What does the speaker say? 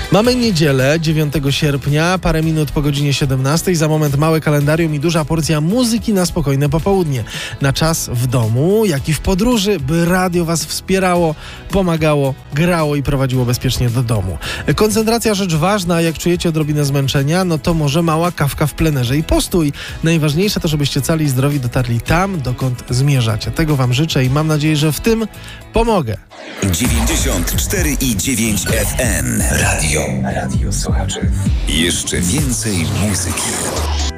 Mamy niedzielę, 9 sierpnia, parę minut po godzinie 17. Za moment małe kalendarium i duża porcja muzyki na spokojne popołudnie. Na czas w domu, jak i w podróży, by radio was wspierało, pomagało, grało i prowadziło bezpiecznie do domu. Koncentracja rzecz ważna, jak czujecie odrobinę zmęczenia, no to może mała kawka w plenerze i postój. Najważniejsze to, żebyście cali i zdrowi dotarli tam, dokąd zmierzacie. Tego wam życzę i mam nadzieję, że w tym pomogę. 94,9 FM. Radio słuchaczy. Jeszcze więcej muzyki.